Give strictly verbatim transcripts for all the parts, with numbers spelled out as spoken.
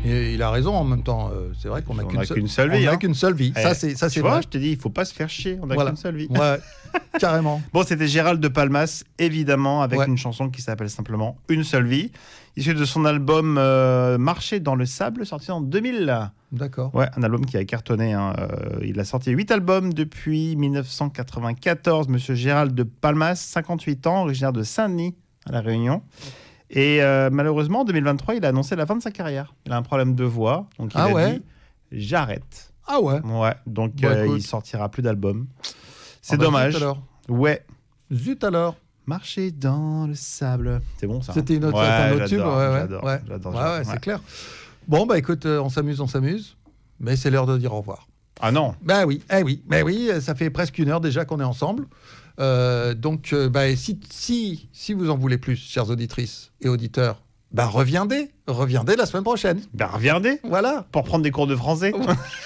Et il a raison en même temps. Euh, c'est vrai qu'on n'a qu'une, qu'une seule vie. On hein. n'a qu'une seule vie. Eh, ça, c'est, ça, c'est tu vrai. vois, je te dis, il ne faut pas se faire chier. On n'a voilà. qu'une seule vie. Ouais, carrément. Bon, c'était Gérald de Palmas, évidemment, avec ouais. une chanson qui s'appelle simplement Une seule vie, issue de son album euh, Marcher dans le sable, sorti en deux mille. D'accord. Ouais, un album qui a cartonné. Hein. Euh, il a sorti huit albums depuis dix-neuf cent quatre-vingt-quatorze. Monsieur Gérald de Palmas, cinquante-huit ans, originaire de Saint-Denis, à La Réunion. Et euh, malheureusement, en deux mille vingt-trois, il a annoncé la fin de sa carrière. Il a un problème de voix, donc il ah a ouais. dit « j'arrête ». Ah ouais. Ouais, donc bon, euh, il sortira plus d'albums. C'est ah bah, dommage. Zut alors. Ouais. Zut alors. Marcher dans le sable. C'est bon ça. C'était une autre, ouais, un autre tube. Ouais, ouais, j'adore, ouais. j'adore, ouais, j'adore. ouais, c'est Ouais. clair. Bon, bah écoute, euh, on s'amuse, on s'amuse. Mais c'est l'heure de dire au revoir. Ah non. Ben oui, eh oui, ben oui, ça fait presque une heure déjà qu'on est ensemble. Euh, donc, euh, bah, si, si, si vous en voulez plus, chères auditrices et auditeurs, bah, reviendez, reviendez la semaine prochaine. Ben regardez. Voilà. Pour prendre des cours de français.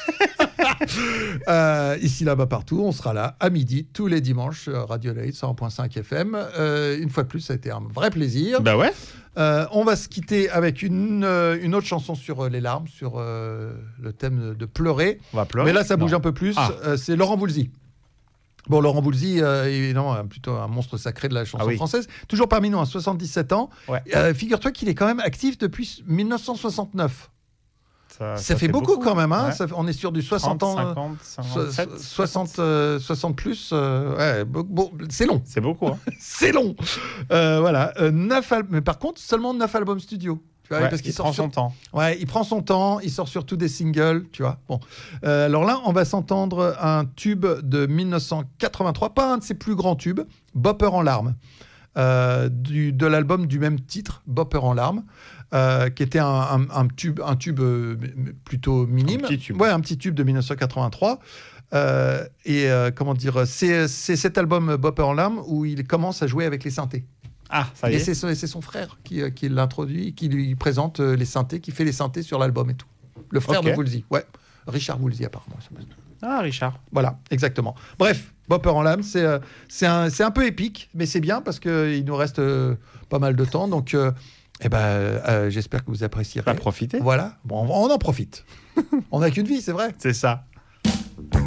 euh, ici, là-bas, partout, on sera là à midi, tous les dimanches, Radio Laïd, cent un virgule cinq F M. Euh, une fois de plus, ça a été un vrai plaisir. Bah ouais. Euh, on va se quitter avec une, euh, une autre chanson sur euh, les larmes, sur euh, le thème de, de pleurer. On va pleurer. Mais là, ça bouge non. un peu plus. Ah. Euh, c'est Laurent Voulzy. Bon, Laurent Voulzy, euh, évidemment, plutôt un monstre sacré de la chanson ah oui. française. Toujours parmi nous, à soixante-dix-sept ans. Ouais. Euh, figure-toi qu'il est quand même actif depuis mille neuf cent soixante-neuf. Ça, Ça, ça fait, fait beaucoup, beaucoup quand même. Hein. Ouais. Ça, on est sur du soixante ans. cinquante, cinquante-sept, soixante, euh, soixante plus. Euh, ouais, bon, bon, c'est long. C'est beaucoup. Hein. C'est long. Euh, voilà. Euh, neuf al- Mais par contre, seulement neuf albums studio. Tu vois, Ouais, parce qu'il il sort prend sur... son temps. Ouais, il prend son temps, il sort surtout des singles, tu vois. Bon, euh, alors là, on va s'entendre un tube de mille neuf cent quatre-vingt-trois, pas un de ses plus grands tubes, Bopper en larmes, euh, du, de l'album du même titre, Bopper en larmes, euh, qui était un, un, un tube, un tube euh, plutôt minime, Un petit tube. ouais, un petit tube de mille neuf cent quatre-vingt-trois. Euh, et euh, comment dire, c'est, c'est cet album Bopper en larmes où il commence à jouer avec les synthés. Ah, ça y Et est. c'est son, c'est son frère qui, euh, qui l'introduit, qui lui présente euh, les synthés, qui fait les synthés sur l'album et tout. Le frère Ok. de Woolsey, ouais. Richard Woolsey, apparemment. Ah, Richard. Voilà, exactement. Bref, Bopper en l'âme, c'est, euh, c'est, un, c'est un peu épique, mais c'est bien parce qu'il nous reste euh, pas mal de temps. Donc, euh, eh ben, euh, j'espère que vous apprécierez. Pas profiter. Voilà, bon, on, on en profite. On n'a qu'une vie, c'est vrai. C'est ça.